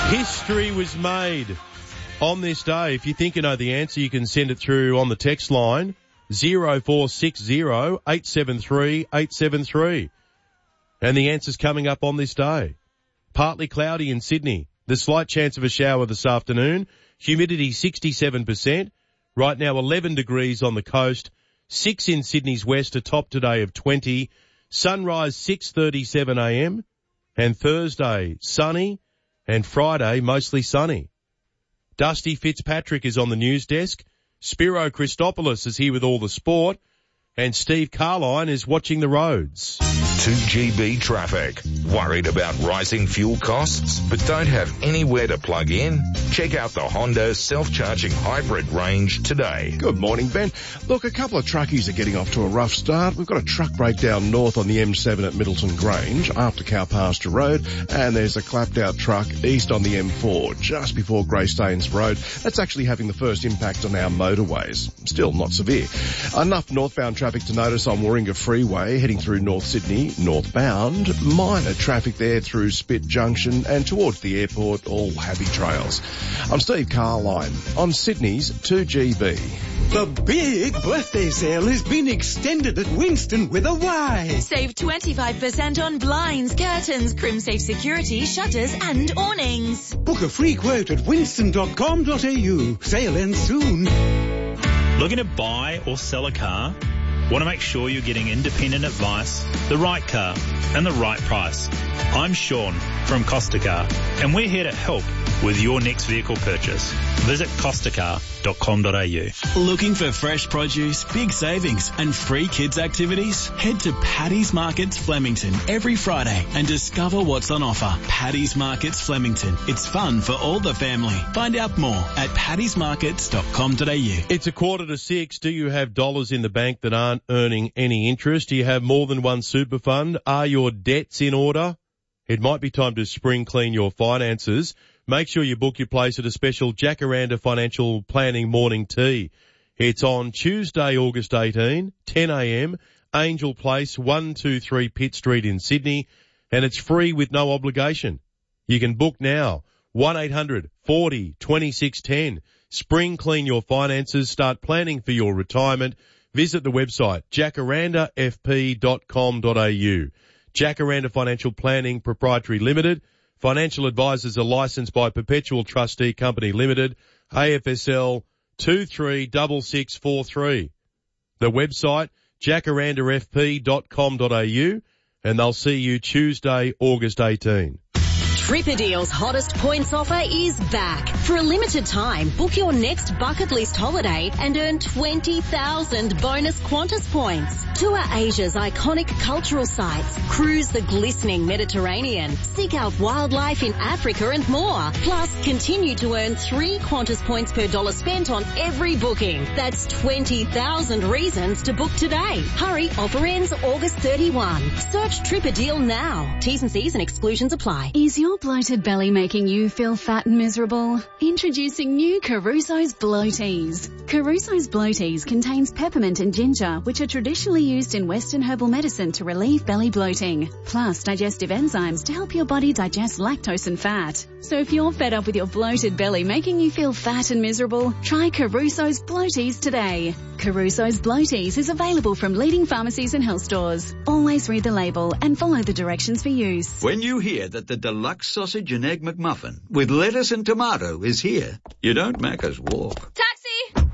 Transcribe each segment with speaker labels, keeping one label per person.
Speaker 1: History was made on this day. If you think you know the answer, you can send it through on the text line 0460 873 873. And the answer's coming up on this day. Partly cloudy in Sydney. The slight chance of a shower this afternoon. Humidity 67%. Right now 11 degrees on the coast. 6 in Sydney's west, a top today of 20. Sunrise 6:37 a.m. And Thursday sunny. And Friday mostly sunny. Dusty Fitzpatrick is on the news desk. Spiro Christopoulos is here with all the sport. And Steve Carline is watching the roads.
Speaker 2: 2GB traffic. Worried about rising fuel costs but don't have anywhere to plug in? Check out the Honda self-charging hybrid range today.
Speaker 3: Good morning, Ben. Look, a couple of truckies are getting off to a rough start. We've got a truck breakdown north on the M7 at Middleton Grange after Cowpasture Road, and there's a clapped out truck east on the M4 just before Greystanes Road. That's actually having the first impact on our motorways. Still not severe. Enough northbound traffic to notice on Warringah Freeway heading through North Sydney northbound. Minor traffic there through Spit Junction and towards the airport, all happy trails. I'm Steve Carline on Sydney's 2GB.
Speaker 4: The big birthday sale has been extended at Winston with a Y.
Speaker 5: Save 25% on blinds, curtains, CrimSafe security, shutters and awnings.
Speaker 4: Book a free quote at winston.com.au. Sale ends soon.
Speaker 6: Looking to buy or sell a car? Want to make sure you're getting independent advice, the right car, and the right price. I'm Sean from Costa Car, and we're here to help with your next vehicle purchase. Visit costacar.com.au.
Speaker 7: Looking for fresh produce, big savings, and free kids activities? Head to Paddy's Markets Flemington every Friday and discover what's on offer. Paddy's Markets Flemington. It's fun for all the family. Find out more at paddysmarkets.com.au.
Speaker 1: It's 5:45. Do you have dollars in the bank that aren't earning any interest? Do you have more than one super fund? Are your debts in order? It might be time to spring clean your finances. Make sure you book your place at a special Jacaranda Financial Planning morning tea. It's on Tuesday, August 18, 10 a.m, Angel Place, 123 Pitt Street in Sydney, and it's free with no obligation. You can book now, 1-800-40-2610. Spring clean your finances, start planning for your retirement. Visit the website, jacarandafp.com.au. Jacaranda Financial Planning Proprietary Limited. Financial advisors are licensed by Perpetual Trustee Company Limited, AFSL 236643. The website, jacarandafp.com.au, and they'll see you Tuesday, August 18.
Speaker 8: Tripadeal's hottest points offer is back. For a limited time, book your next bucket list holiday and earn 20,000 bonus Qantas points. Tour Asia's iconic cultural sites, cruise the glistening Mediterranean, seek out wildlife in Africa and more. Plus, continue to earn 3 Qantas points per dollar spent on every booking. That's 20,000 reasons to book today. Hurry, offer ends August 31. Search Tripadeal now. T's and C's and exclusions apply.
Speaker 9: Is your bloated belly making you feel fat and miserable? Introducing new Caruso's Bloaties. Caruso's Bloaties contains peppermint and ginger, which are traditionally used in Western herbal medicine to relieve belly bloating, plus digestive enzymes to help your body digest lactose and fat. So if you're fed up with your bloated belly making you feel fat and miserable, try Caruso's Bloaties today. Caruso's Bloaties is available from leading pharmacies and health stores. Always read the label and follow the directions for use.
Speaker 10: When you hear that the deluxe sausage and egg McMuffin with lettuce and tomato is here, you don't Macca's walk.
Speaker 5: Taxi!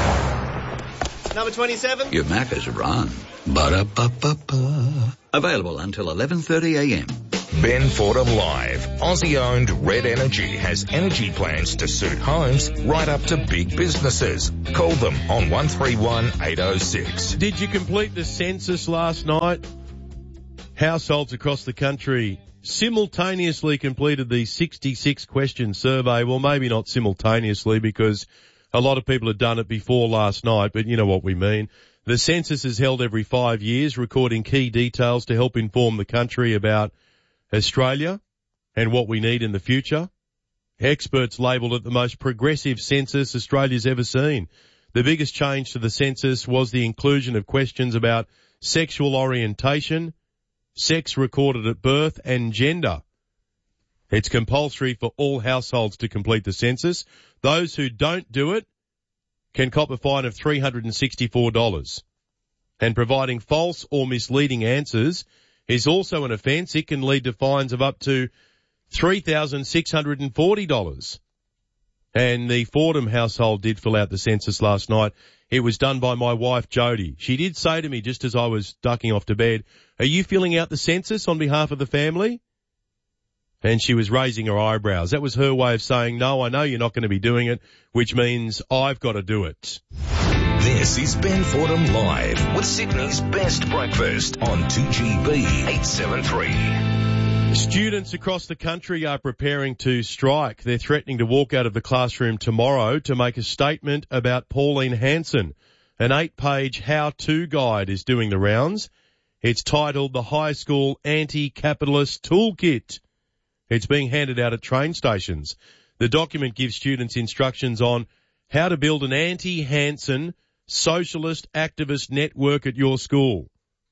Speaker 11: Number 27?
Speaker 10: You Macca's run. Ba-da-ba-ba-ba. Available until 11:30 a.m.
Speaker 2: Ben Fordham Live. Aussie-owned Red Energy has energy plans to suit homes right up to big businesses. Call them on 131 806.
Speaker 1: Did you complete the census last night? Households across the country simultaneously completed the 66-question survey. Well, maybe not simultaneously because a lot of people had done it before last night, but you know what we mean. The census is held every 5 years, recording key details to help inform the country about Australia and what we need in the future. Experts labelled it the most progressive census Australia's ever seen. The biggest change to the census was the inclusion of questions about sexual orientation, sex recorded at birth, and gender. It's compulsory for all households to complete the census. Those who don't do it can cop a fine of $364. And providing false or misleading answers is also an offence. It can lead to fines of up to $3,640. And the Fordham household did fill out the census last night. It was done by my wife, Jody. She did say to me just as I was ducking off to bed, "Are you filling out the census on behalf of the family?" And she was raising her eyebrows. That was her way of saying, "No, I know you're not going to be doing it," which means I've got to do it.
Speaker 2: This is Ben Fordham Live with Sydney's best breakfast on 2GB 873.
Speaker 1: Students across the country are preparing to strike. They're threatening to walk out of the classroom tomorrow to make a statement about Pauline Hanson. An 8-page how-to guide is doing the rounds. It's titled The High School Anti-Capitalist Toolkit. It's being handed out at train stations. The document gives students instructions on how to build an anti-Hanson socialist activist network at your school.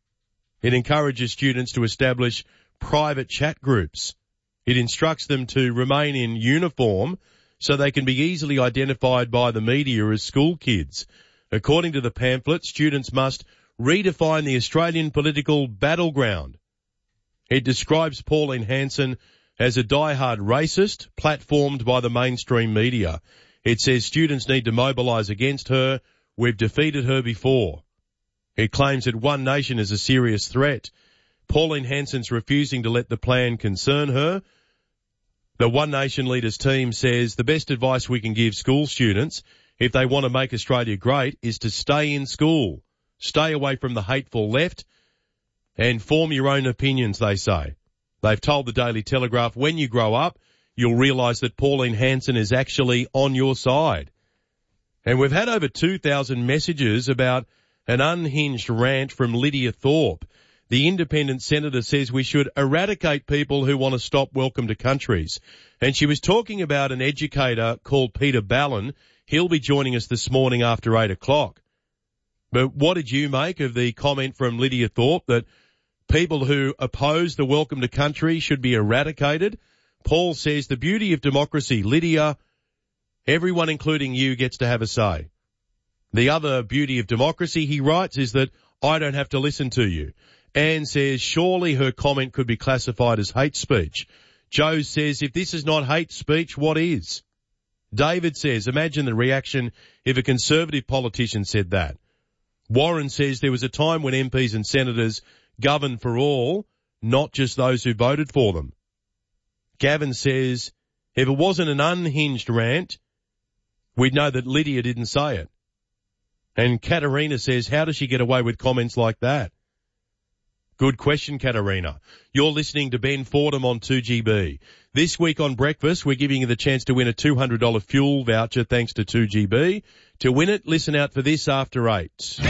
Speaker 1: It encourages students to establish private chat groups. It instructs them to remain in uniform so they can be easily identified by the media as school kids. According to the pamphlet, students must redefine the Australian political battleground. It describes Pauline Hanson as a diehard racist platformed by the mainstream media. It says students need to mobilise against her. We've defeated her before. It claims that One Nation is a serious threat. Pauline Hanson's refusing to let the plan concern her. The One Nation Leaders team says the best advice we can give school students if they want to make Australia great is to stay in school, stay away from the hateful left, and form your own opinions, they say. They've told the Daily Telegraph, when you grow up, you'll realise that Pauline Hanson is actually on your side. And we've had over 2,000 messages about an unhinged rant from Lydia Thorpe. The independent senator says we should eradicate people who want to stop welcome to countries. And she was talking about an educator called Peter Ballin. He'll be joining us this morning after 8 o'clock. But what did you make of the comment from Lydia Thorpe that people who oppose the welcome to country should be eradicated? Paul says the beauty of democracy, Lydia, everyone including you gets to have a say. The other beauty of democracy, he writes, is that I don't have to listen to you. Anne says surely her comment could be classified as hate speech. Joe says if this is not hate speech, what is? David says imagine the reaction if a Conservative politician said that. Warren says there was a time when MPs and senators governed for all, not just those who voted for them. Gavin says if it wasn't an unhinged rant, we'd know that Lydia didn't say it. And Katerina says how does she get away with comments like that? Good question, Katerina. You're listening to Ben Fordham on 2GB. This week on Breakfast, we're giving you the chance to win a $200 fuel voucher thanks to 2GB. To win it, listen out for this after 8.